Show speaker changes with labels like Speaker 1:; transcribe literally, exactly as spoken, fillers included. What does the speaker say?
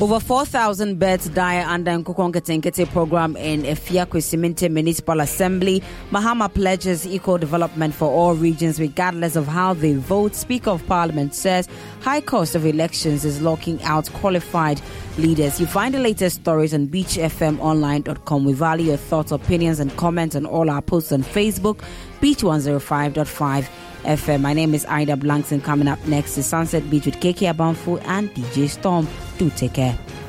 Speaker 1: Over four thousand birds die under Nkokonketenkete program in Efia-Kwesimente Municipal Assembly. Mahama pledges equal development for all regions regardless of how they vote. Speaker of Parliament says high cost of elections is locking out qualified leaders. You find the latest stories on beach f m online dot com. We value your thoughts, opinions and comments on all our posts on Facebook, Beach one oh five point five F M. My name is Ida Blankson. Coming up next is Sunset Beach with K K Abamfu and D J Storm. Do take care.